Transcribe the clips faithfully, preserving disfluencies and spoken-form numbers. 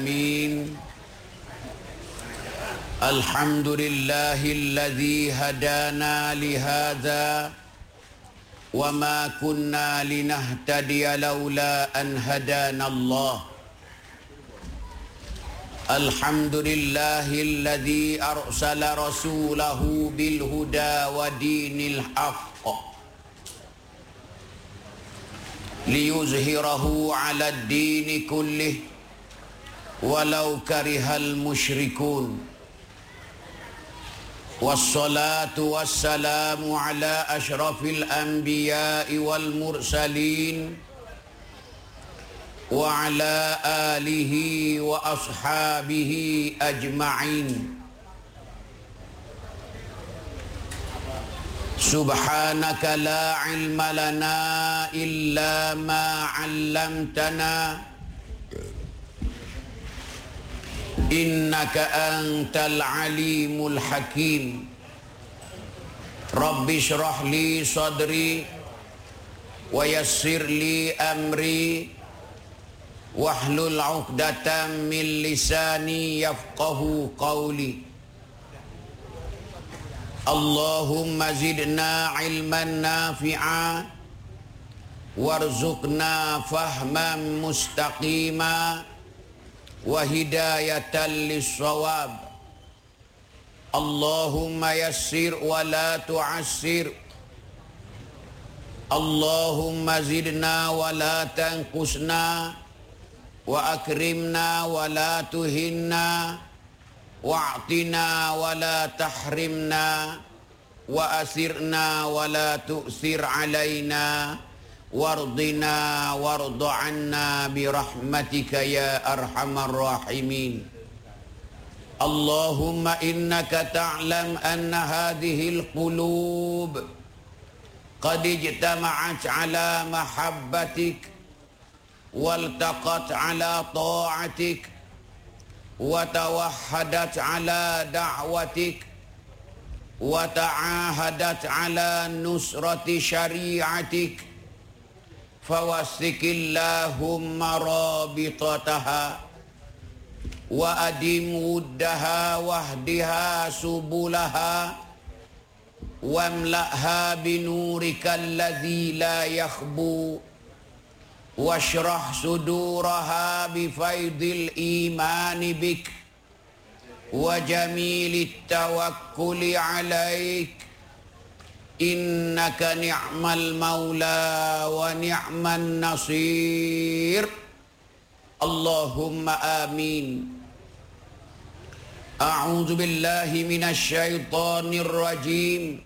Amin. Alhamdulillahilladzi hadana lihadza wa ma kunna linahtadiya laula an hadanallah. Alhamdulillahilladzi arsala rasulahu bil huda wa dinil haqq liyuzhirahu 'ala ad-dini kullih walau karihal musyrikun. Wassalatu wassalamu ala ashrafil anbiya'i wal mursalin wa ala alihi wa ashabihi ajma'in. Subhanaka la ilma lana illa ma 'allamtana innaka antal alimul hakim. Rabbi shrah li sadri wa yassir li amri wahlul 'uqdatam min lisani yafqahu qawli. Allahumma zidna ilman nafi'a warzuqna fahman mustaqima wa hidayatan lis-shawab. Allahumma yassir wa la tu'assir. Allahumma zidna wa la tanqusna wa akrimna wa la tuhinna wa'tina wa la tahrimna wa asirna wa la tu'sir alaina wardina wardu anna birahmatika ya arhamar rahimin. Allahumma innaka ta'lam anna hadhihi alqulub qad ijtama'at ala mahabbatik waltaqat ala ta'atik wa tawahhadat ala da'watik wa ta'ahadat ala nusrati syari'atik. Fawassikillahumma rabitataha wa adim wuddaha wahdiha subulaha wamla'ha binurika alladhi la yakhbu washrah suduraha bifaidil imani bik wa jamilit tawakkuli alaik. Innaka ni'mal maula wa ni'man nasir. Allahumma amin. A'udzu billahi minasy syaithanir rajim.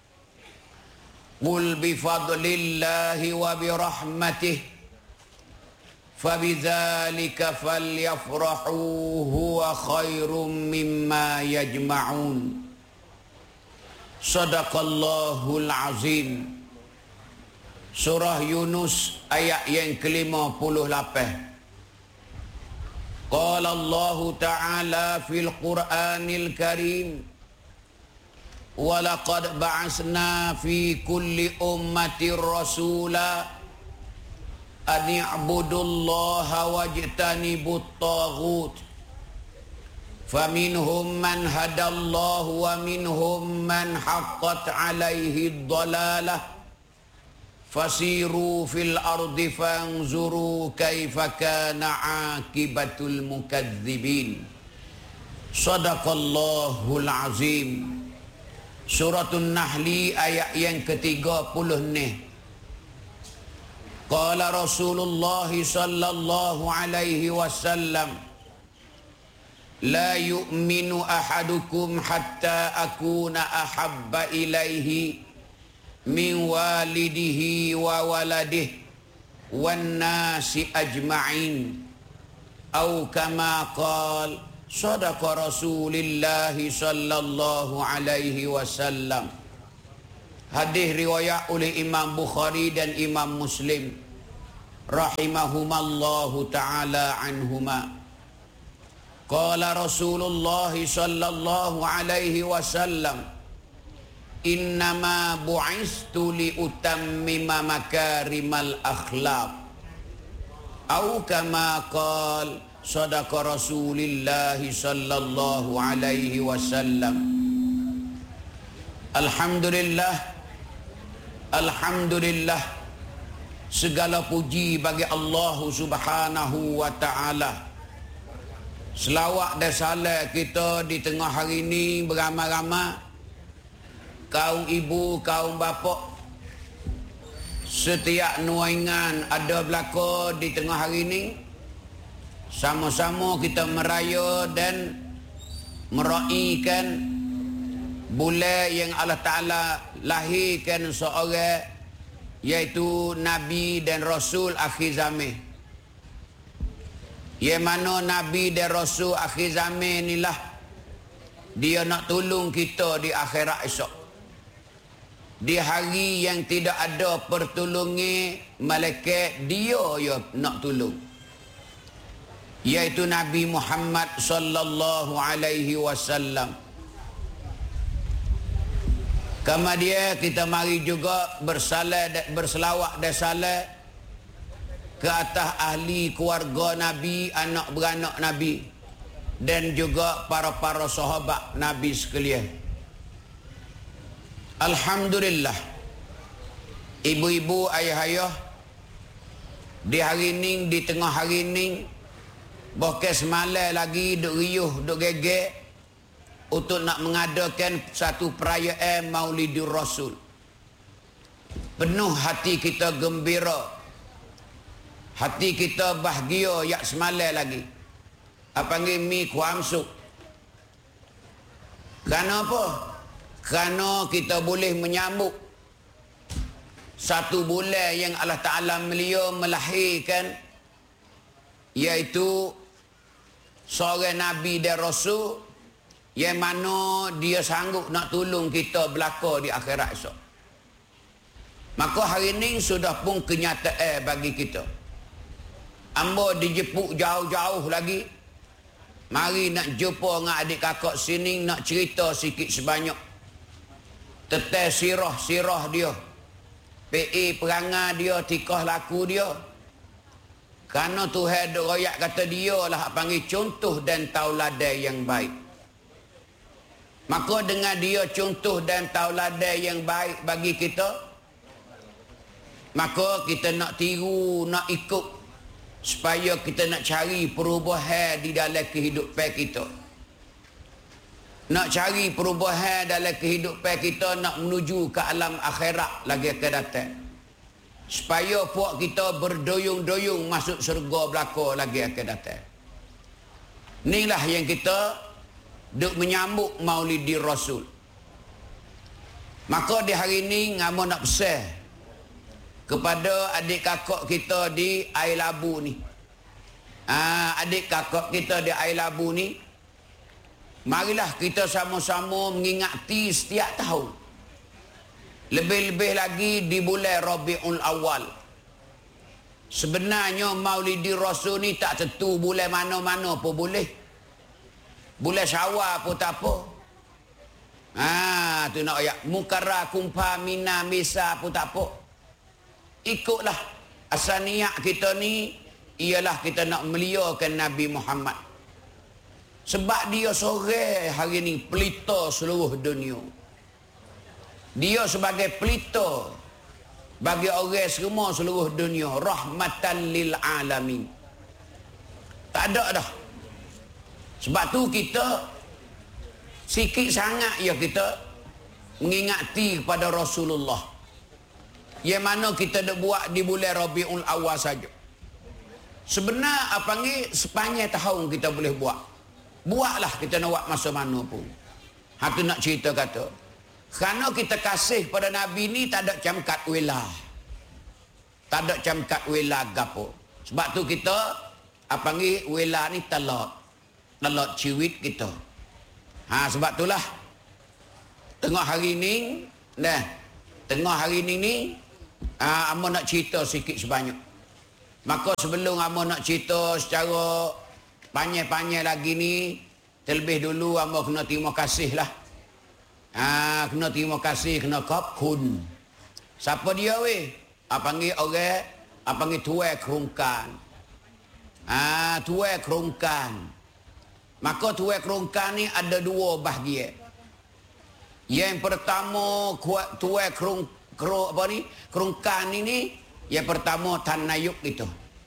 Qul bi fadlillahi wa bi rahmatihi fabidzalika falyafrahu huwa khairum mimma yajma'un. Sadaqallahul azim. Surah Yunus ayat yang kelima puluh lapan. Qala Allah Ta'ala fil Qur'anil Karim wa laqad ba'asna fi kulli ummatin rasula an i'budullaha wajtanibut taghut. Faminhum man hadallahu wa minhum man haqqat alaihi dhalalah. Fasiru fil ardi fanzuru kaifa kana akibatul mukadzibin. Sadaqallahul azim. Suratun Nahli ayat yang ketiga puluh ni. Qala Rasulullah sallallahu alaihi wasallam, la yu'minu ahadukum hatta akuna ahabba ilaihi min walidihi wa waladihi wan nasi ajma'in. Au kama qala sadaqa Rasulullah sallallahu alaihi wasallam. Hadis riwayat oleh Imam Bukhari dan Imam Muslim rahimahumallahu ta'ala anhuma. Qala Rasulullah sallallahu alaihi wasallam, innama bu'istu li utammima makarimal akhlaq. Au kama qala sadaqa Rasulillah sallallahu alaihi wasallam. Alhamdulillah, alhamdulillah, segala puji bagi Allah Subhanahu wa taala. Selawat dan salam kita di tengah hari ini beramai-ramai kaum ibu, kaum bapa. Setiap nuangan ada berlaku di tengah hari ini, sama-sama kita meraya dan meraihkan bulan yang Allah Ta'ala lahirkan seorang, iaitu Nabi dan Rasul akhir zaman. Yang mana Nabi dan Rasul akhir zaman inilah dia nak tolong kita di akhirat esok. Di hari yang tidak ada pertolongan malaikat, dia yang nak tolong, iaitu Nabi Muhammad sallallahu alaihi wasallam. Kemudian kita mari juga bersalat, berselawat dan salat ke atas ahli keluarga Nabi, anak beranak Nabi, dan juga para-para sahabat Nabi sekalian. Alhamdulillah, ibu-ibu, ayah-ayah, di hari ini, di tengah hari ini, bahkan semalam lagi duk riuh, duk geger untuk nak mengadakan satu perayaan Maulidur Rasul. Penuh hati kita gembira, hati kita bahagia. Yak semalam lagi apa panggil mi kuamsuk. Kerana apa? Kerana kita boleh menyambut satu bulan yang Allah Ta'ala melia melahirkan, iaitu seorang Nabi dan Rasul yang mana dia sanggup nak tolong kita belaka di akhirat esok. Maka hari ini sudah pun kenyataan bagi kita. Ambo dijemput jauh-jauh lagi, mari nak jumpa dengan adik kakak sini, nak cerita sikit sebanyak tentang sirah-sirah dia, P A perangai dia, tikah laku dia. Kerana Tuhan royak kata dia lah panggil contoh dan tauladan yang baik. Maka dengan dia contoh dan tauladan yang baik bagi kita, maka kita nak tiru, nak ikut, supaya kita nak cari perubahan di dalam kehidupan kita. Nak cari perubahan dalam kehidupan kita, nak menuju ke alam akhirat lagi akan datang. Supaya puak kita berdoyong-doyong masuk syurga belaka lagi akan datang. Inilah yang kita duk menyambut Maulidur Rasul. Maka di hari ini ngamo nak pesan kepada adik kakak kita di Air Labu ni. Ah, adik kakak kita di Air Labu ni, marilah kita sama-sama mengingati setiap tahun. Lebih-lebih lagi di bulan Rabiul Awal. Sebenarnya Maulidur Rasul ni tak tentu bulan mana-mana pun boleh. Bulan Syawal pun tak apa. Ah, tu nak ayat Mukarrar, Kumpa, Mina, Mesa pun tak apa. Ikutlah asal niat kita ni ialah kita nak meliakan Nabi Muhammad. Sebab dia seorang hari ni pelita seluruh dunia. Dia sebagai pelita bagi orang semua seluruh dunia, rahmatan lil alamin. Tak ada dah. Sebab tu kita sikit sangat ya kita mengingati kepada Rasulullah, yang mana kita dah buat di bulan Rabiul Awal saja. Sebenar apa ni, sepanjang tahun kita boleh buat. Buatlah kita nak buat masa mana pun. Hatu nak cerita kata, kerana kita kasih pada Nabi ni tak ada camkat wela. Tak ada camkat wela gapo. Sebab tu kita apa ni, wela ni talak. Talak ciwit kita. Ha, sebab itulah tengah hari ni, nah, tengah hari ni ni, ha, amo nak cerita sikit sebanyak. Maka sebelum amo nak cerita secara panjang-panjang lagi ni, terlebih dulu amo kena terima kasih lah. Ha, kena terima kasih, kena kapkun. Siapa dia weh? Apa panggil orang, apa panggil tuai kerungkan. Ah, tuai kerongkan. Maka tuai kerongkan ni ada dua bahagian. Yang pertama tuai kerong kerong apa ni? Kerongkan ini yang pertama tanayuk itu.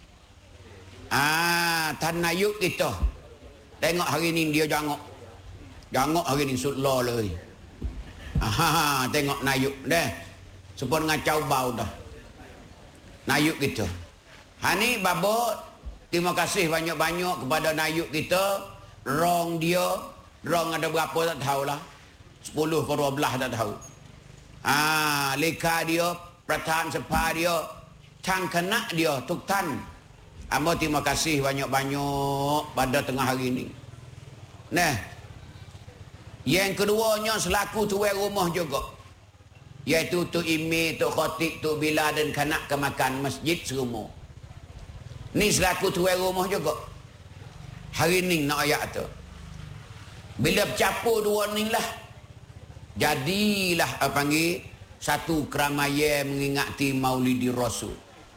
Ah, tanayuk itu. Tengok hari ni dia jangok. Jangok hari ni sudlah lagi. Ah, tengok nayuk deh. Supaya ngacau bau dah. Nayuk kita. Ha ni babo, terima kasih banyak-banyak kepada nayuk kita. Rong dia, rong ada berapa tak tahulah. sepuluh ke dua belas tak tahu. Ah, leka dia, peratan sepa dia, tang kena dia, tuk tan. Amba terima kasih banyak-banyak pada tengah hari ni. Nah, yang keduanya selaku tuai rumah juga. Iaitu tu imi, tu khatib, tu bila dan kanak kemakan masjid serumah. Ni selaku tuai rumah juga. Hari ni nak ayat tu. Bila bercampur dua ni lah, jadilah apa panggil satu keramaian mengingati Maulidi Rasul.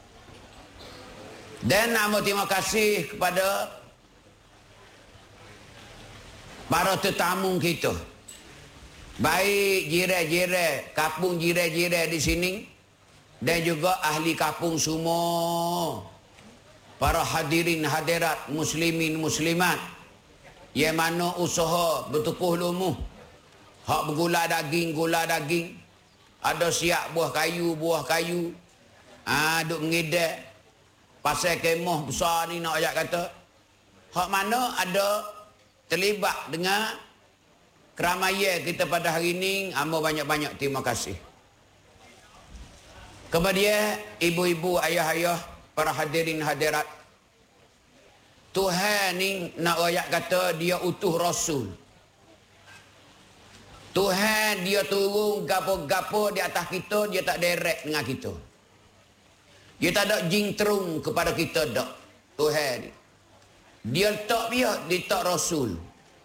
Dan nama terima kasih kepada para tetamu kita. Baik jiran-jiran, kampung jiran-jiran di sini dan juga ahli kampung semua. Para hadirin hadirat muslimin muslimat yang mana usaha bertukuh lumuh. Hak bergula daging, gula daging. Ada siap buah kayu, buah kayu. Ah, duk mengidek. Pasal kemah besar ni nak ayat kata. Hak mana ada terlibat dengan keramaian kita pada hari ini. Amba banyak-banyak terima kasih. Kemudian ibu-ibu, ayah-ayah, para hadirin hadirat. Tuhan ni nak ayat kata dia utuh Rasul. Tuhan dia turun gapo-gapo di atas kita, dia tak direct dengan kita. Dia tak ada jingterung kepada kita dak. Tuhan ni. Dia letak dia, dia letak Rasul.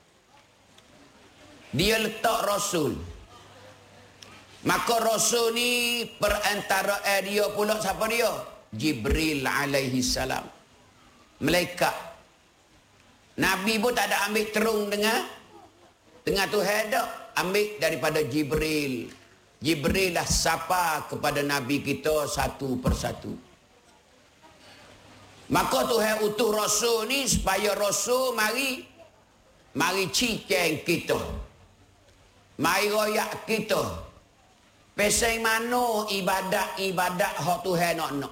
Dia letak Rasul. Maka Rasul ni perantara dia pula siapa dia? Jibril alaihi salam. Malaikat. Nabi pun tak ada ambil terung dengan dengan Tuhan dak. Ambil daripada Jibril. Jibril lah sapa kepada Nabi kita satu persatu. Maka Tuhan utuh Rasul ni supaya Rasul mari mari ciceng kita. Mari royak kita. Pasal mana ibadat-ibadat hak Tuhan nak nak.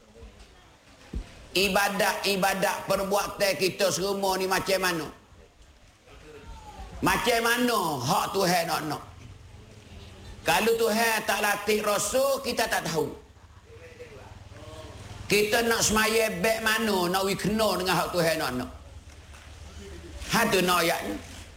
Ibadat-ibadat perbuatan kita semua ni macam mana? Macam mana hak Tuhan nak nak. Kalau Tuhan tak latih Rasul, kita tak tahu. Kita nak semaya baik mana, nak we kena dengan hak Tuhan nak nak. Hatu nak ayatnya.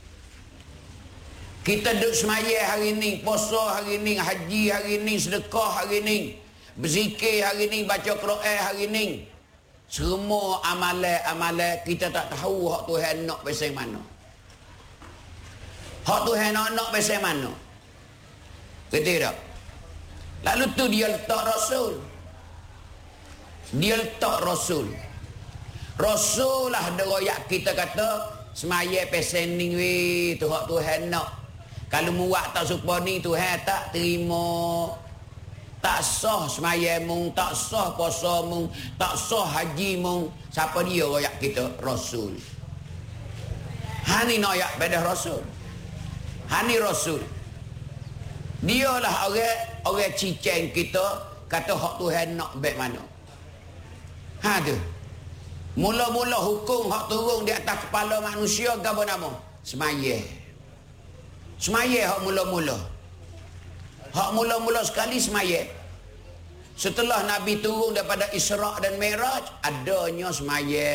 Kita duduk semaya hari ni, puasa hari ni, haji hari ni, sedekah hari ni, berzikir hari ni, baca Quran hari ni. Semua amalan-amalan kita tak tahu hak Tuhan nak pasal mana. Hak Tuhan nak nak pasal mana? Kata tak? Lalu tu dia letak Rasul. Dia letak Rasul. Rasul lah deroyak kita kata semaya pasal ni weh tu hak Tuhan nak. Kalau muak tak supa ni Tuhan tak terima. Tak sah semaya mung, tak sah puasa mung, tak sah haji mung. Siapa dia royak kita? Rasul. Hani nak royak pada Rasul. Hani Rasul. Dialah orang orang ciceng kita kata hak Tuhan nak baik mana. Ha tu. Mula-mula hukum hak turun di atas kepala manusia apa nama? Semaya. Semaya hak mula-mula. Hak mula-mula sekali semaya. Setelah Nabi turun daripada Isra' dan Mi'raj, adanya semaya.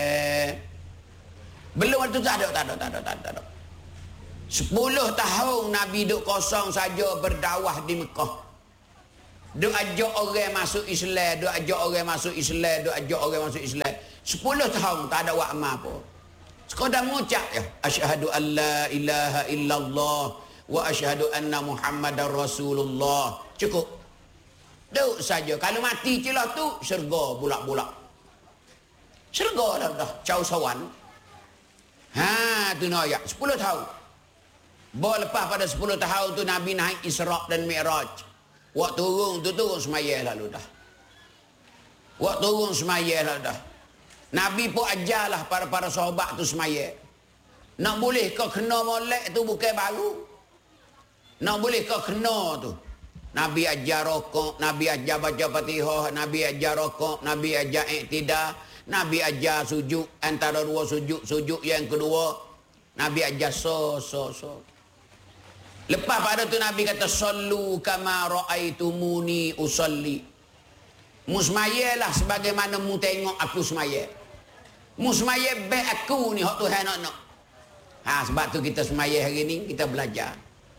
Belum itu tak ada, tak ada, tak ada, tak ada. Tak ada. Sepuluh tahun Nabi duduk kosong saja berdakwah di Mekah. Duk ajak orang masuk Islam, duk ajak orang masuk Islam, duk ajak orang masuk Islam. Sepuluh tahun tak ada buat apa pun. Sekadar mengucap ya, asyhadu an la ilaha illallah wa asyhadu anna Muhammadar Rasulullah. Cukup. Duk saja. Kalau mati celah tu syurga bulak-bulak. Syurga dah dah, cau sawan. Ha, tu nak ayat sepuluh tahun. Bawa lepas pada sepuluh tahun tu Nabi naik Isra' dan Mi'raj. Waktu turun tu turun semaya lalu dah. Waktu turun semaya lalu dah. Nabi pun ajarlah para para sahabat tu semaya. Nak boleh kau kena molek tu bukan baru. Nak boleh kau kena tu. Nabi ajar rokok, Nabi ajar baca Fatihah, Nabi ajar rokok, Nabi ajar iktidal, Nabi ajar sujud antara dua sujud, sujud yang kedua Nabi ajar so so so. Lepas pada tu Nabi kata sallu kama raaitumuni usalli. Mu semayalah sebagaimana mu tengok aku semaya. Mu semaya baik aku ni hak Tuhan nak nak. Ha, sebab tu kita semaya hari ni kita belajar.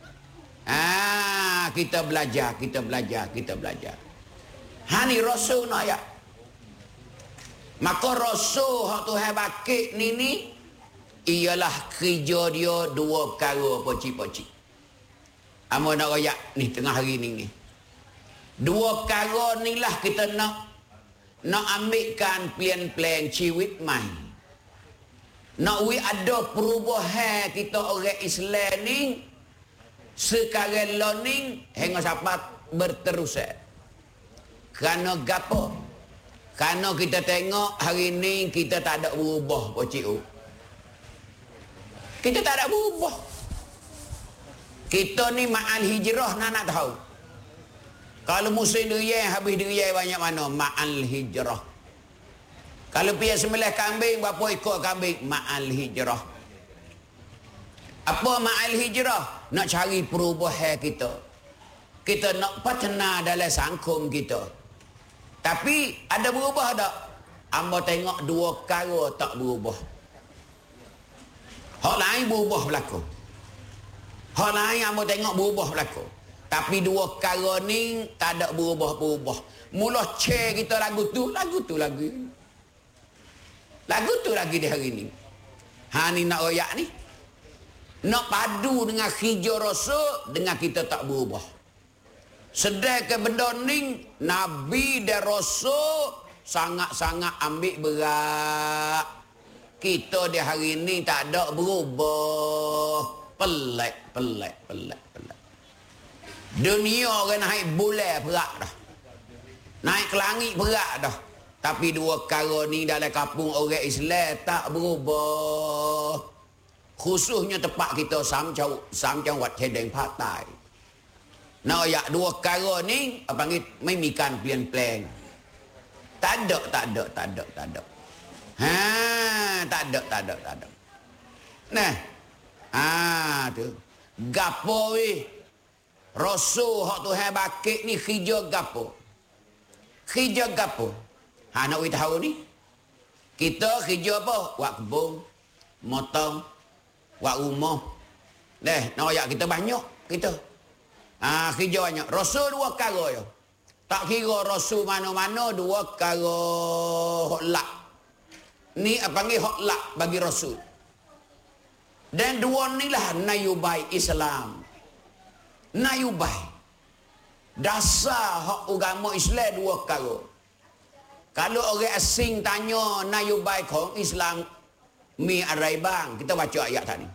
Ah, kita belajar, kita belajar, kita belajar. Ha ni Rasul nak ayat. Maka Rasul hak Tuhan bakit ni ni ialah kerja dia dua perkara poci-poci. Amo nak ayat ni tengah hari ni ni. Dua perkara ni lah kita nak nak ambilkan plan-plan ciwit mai. Nak we ada perubahan kita orang Islam ni sekarang learning hingga sapat berterus. Kerana gapo? Kerana kita tengok hari ni kita tak ada berubah pocik. Kita tak ada berubah. Kita ni ma'al hijrah nak nak tahu. Kalau musim durian habis durian banyak mana? Ma'al hijrah. Kalau pergi sembelih kambing berapa ekor kambing? Ma'al hijrah. Apa ma'al hijrah? Nak cari perubahan kita. Kita nak patna dalam sangkum kita. Tapi ada berubah tak? Amba tengok dua perkara tak berubah. Hak lain berubah berlaku. Hak lain amba tengok berubah berlaku. Tapi dua perkara ni tak ada berubah-berubah. Mula share kita lagu tu, lagu tu lagi. Lagu tu lagi di hari ni. Ha ni nak royak ni. Nak padu dengan hijau Rasul dengan kita tak berubah. Sedangkan benda ni Nabi dan Rasul sangat-sangat ambil berat. Kita di hari ni tak ada berubah. Pelik, pelik, pelik, pelik. Dunia orang naik bulan berat dah. Naik ke langit berat dah. Tapi dua perkara ni dalam kampung orang Islam tak berubah. Khususnya tempat kita Samcau, Samcau Wat Cedeng Patai. Nak ayat dua perkara ni apa panggil memikan plan-plan. Tak ada, tak ada, tak ada, tak ada. Ha, tak ada, tak ada, tak ada. Nah. Ha tu. Gapo weh? Rasul hak Tuhan bakit ni hijau gapo? Hijau gapo? Ha nak we tahu ni. Kita hijau apa? Buat kebun, motong, buat rumah. Deh, nak ayat kita banyak kita. Ah, ha, hijau banyak. Rasul dua perkara yo. Tak kira Rasul mana-mana dua perkara hak lak. Ni apa panggil hak lak bagi Rasul. Dan dua ni lah nayubai Islam. Nayubai. Dasar hak agama Islam dua perkara. Kalau orang asing tanya nayubai kong Islam mi arai bang, kita baca ayat tadi.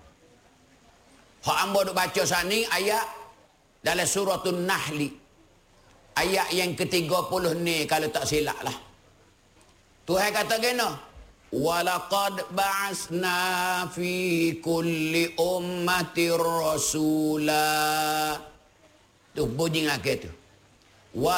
Hak ambo duk baca sani ayat dalam suratul Nahli. Ayat yang ke tiga puluh ni kalau tak silap lah. Tuhan kata gini, walaqad ba'asna fi kulli ummatir rasula. Tu bunyi akhir tu.